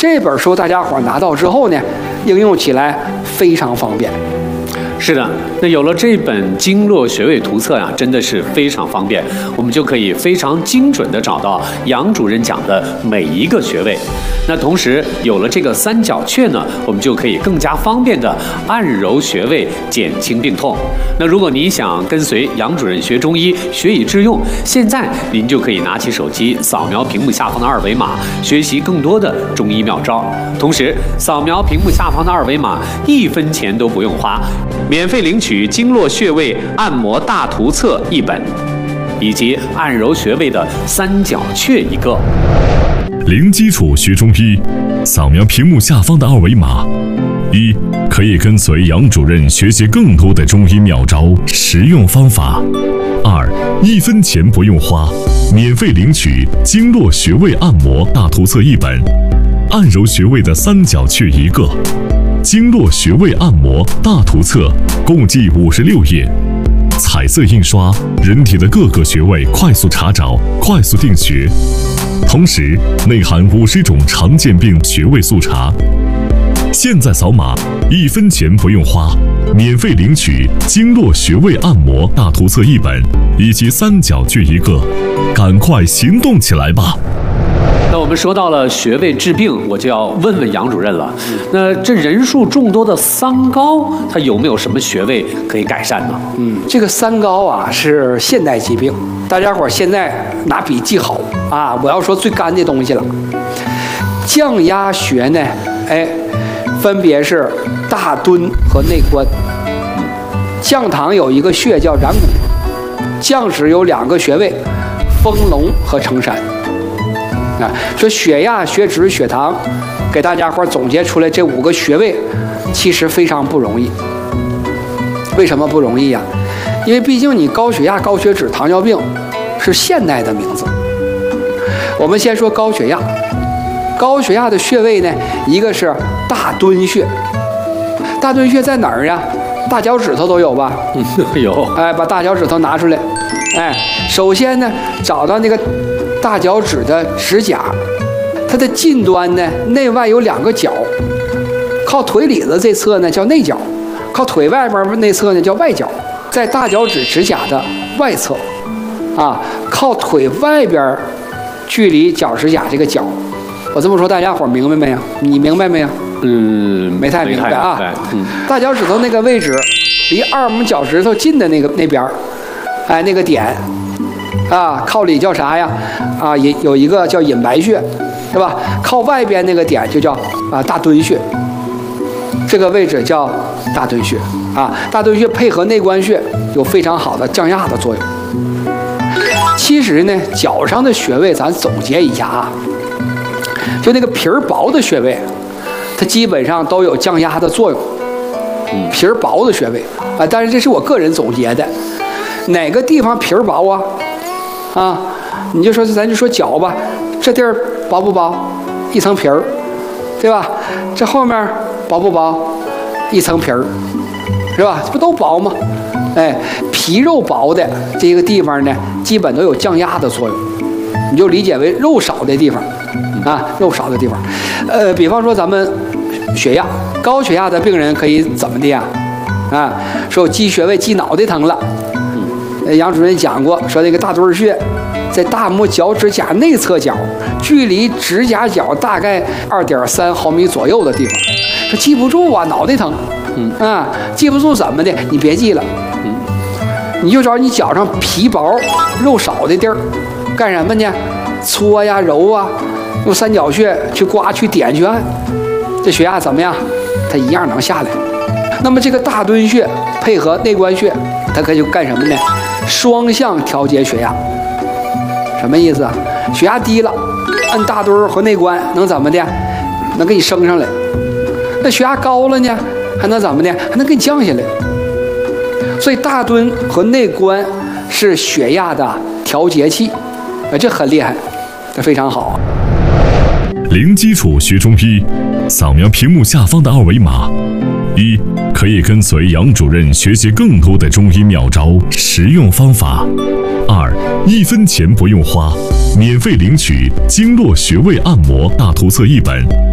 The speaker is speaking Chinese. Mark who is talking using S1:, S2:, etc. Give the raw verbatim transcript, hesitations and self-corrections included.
S1: 这本书大家伙拿到之后呢，应用起来非常方便。
S2: 是的，那有了这本经络穴位图册呀、啊，真的是非常方便，我们就可以非常精准地找到杨主任讲的每一个穴位。那同时有了这个三角穴呢，我们就可以更加方便地按揉穴位，减轻病痛。那如果你想跟随杨主任学中医，学以致用，现在您就可以拿起手机扫描屏幕下方的二维码，学习更多的中医妙招。同时扫描屏幕下方的二维码，一分钱都不用花，免费领取经络穴位按摩大图册一本，以及按揉穴位的三角穴一个。
S3: 零基础学中医，扫描屏幕下方的二维码。一、可以跟随杨主任学习更多的中医妙招、实用方法。二、一分钱不用花，免费领取经络穴位按摩大图册一本，按揉穴位的三角穴一个。经络穴位按摩大图册共计五十六页，彩色印刷，人体的各个穴位快速查找，快速定穴。同时内含五十种常见病穴位速查。现在扫码，一分钱不用花，免费领取经络穴位按摩大图册一本以及三角穴一个，赶快行动起来吧！
S2: 那我们说到了穴位治病，我就要问问杨主任了。那这人数众多的三高，它有没有什么穴位可以改善呢？
S1: 嗯，这个三高啊是现代疾病，大家伙现在拿笔记好啊！我要说最干的东西了。降压穴呢，哎，分别是大敦和内关。降堂有一个穴叫然谷，降趾有两个穴位，丰隆和承山。啊，说血压、血脂、血糖，给大家伙总结出来这五个穴位，其实非常不容易。为什么不容易呀、啊？因为毕竟你高血压、高血脂、糖尿病是现代的名字。我们先说高血压，高血压的穴位呢，一个是大敦穴。大敦穴在哪儿啊？大脚趾头都有吧？
S2: 嗯，有。
S1: 哎，把大脚趾头拿出来。哎，首先呢，找到那个大脚趾的指甲，它的近端呢，内外有两个角，靠腿里子这侧呢叫内角，靠腿外边内侧呢叫外角。在大脚趾指甲的外侧，啊，靠腿外边距离脚指甲这个角。我这么说，大家伙明白没有？你明白没有？
S2: 嗯，
S1: 没太明白啊。
S2: 嗯，
S1: 大脚趾头那个位置，离二拇脚趾头近的那个那边，哎，那个点。啊，靠里叫啥呀？啊，也有一个叫隐白穴，对吧？靠外边那个点就叫啊大敦穴，这个位置叫大敦穴啊。大敦穴配合内关穴有非常好的降压的作用。其实呢，脚上的穴位咱总结一下啊，就那个皮儿薄的穴位，它基本上都有降压的作用。嗯，皮儿薄的穴位啊，但是这是我个人总结的，哪个地方皮儿薄啊？啊，你就说咱就说脚吧，这地儿薄不薄？一层皮儿，对吧？这后面薄不薄？一层皮儿，是吧？这不都薄吗？哎，皮肉薄的这个地方呢，基本都有降压的作用，你就理解为肉少的地方啊，肉少的地方。呃，比方说咱们血压高血压的病人可以怎么的呀？啊，说我记穴位记脑袋疼了。杨主任讲过，说那个大敦穴在大拇脚趾甲内侧角，距离指甲角大概二点三毫米左右的地方。说记不住啊，脑袋疼。嗯啊，记不住怎么的？你别记了。嗯，你就找你脚上皮薄、肉少的地儿，干什么呢？搓呀、揉啊，用三角穴去刮、去点、去按，这血压怎么样？它一样能下来。那么这个大敦穴配合内关穴，它可以干什么呢？双向调节血压。什么意思啊？血压低了，按大敦和内关能怎么的？能给你升上来。那血压高了呢，还能怎么的？还能给你降下来。所以大敦和内关是血压的调节器，啊，这很厉害，这非常好。
S3: 零基础学中医，扫描屏幕下方的二维码。一、可以跟随杨主任学习更多的中医妙招、实用方法。二、一分钱不用花，免费领取经络穴位按摩大图册一本。